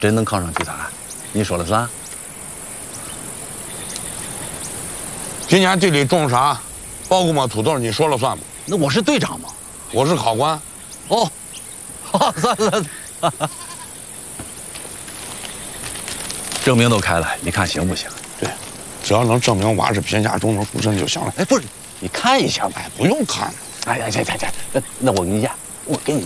真能考上体坛，你说了算。 今年地里种啥，包谷么土豆，你说了算吗？ 那我是队长嘛。 我是考官。 哦，好，算了。证明都开了，你看行不行？ 对，只要能证明娃是贫下中农出身就行了。 哎，不是，你看一下吧。 哎，不用看了。 哎呀，行，那我给你讲，我给你。